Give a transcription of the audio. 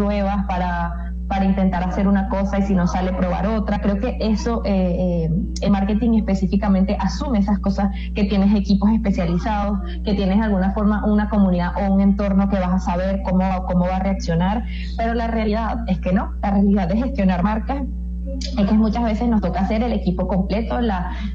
pruebas para intentar hacer una cosa y si no sale probar otra. Creo que eso, el marketing específicamente asume esas cosas, que tienes equipos especializados, que tienes de alguna forma una comunidad o un entorno que vas a saber cómo va a reaccionar, pero la realidad es que no, la realidad de gestionar marcas es que muchas veces nos toca hacer el equipo completo,